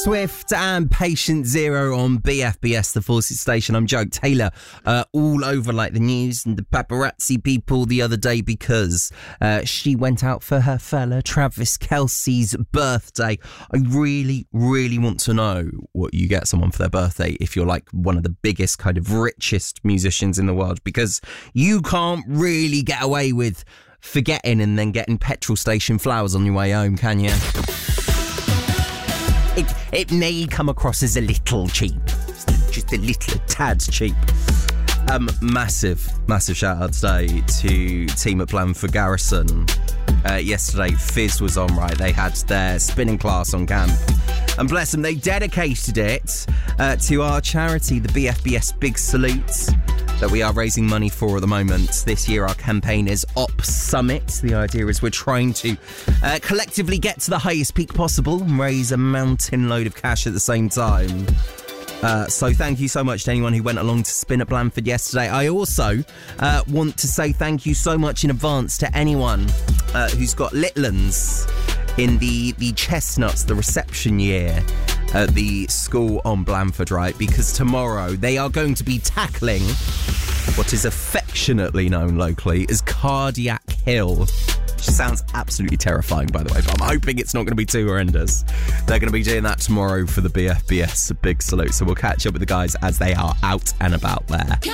Swift and Patient Zero on BFBS, the Forces station. I'm Joe Taylor, all over like the news and the paparazzi people the other day because she went out for her fella Travis Kelce's birthday. I really, really want to know what you get someone for their birthday if you're like one of the biggest, kind of richest musicians in the world, because you can't really get away with forgetting and then getting petrol station flowers on your way home, can you? It may come across as a little cheap, just a little tad cheap. Massive shout out today to team at Blandford Garrison. Yesterday, Fizz was on, right? They had their spinning class on camp. And bless them, they dedicated it to our charity, the BFBS Big Salute, that we are raising money for at the moment. This year, our campaign is Op Summit. The idea is we're trying to collectively get to the highest peak possible and raise a mountain load of cash at the same time. So thank you so much to anyone who went along to spin at Blandford yesterday. I also want to say thank you so much in advance to anyone who's got little uns in the Chestnuts, the reception year at the school on Blandford, right? Because tomorrow they are going to be tackling what is affectionately known locally as Cardiac Hill. Which sounds absolutely terrifying, by the way, but I'm hoping it's not going to be too horrendous. They're going to be doing that tomorrow for the BFBS Big Salute, so we'll catch up with the guys as they are out and about there.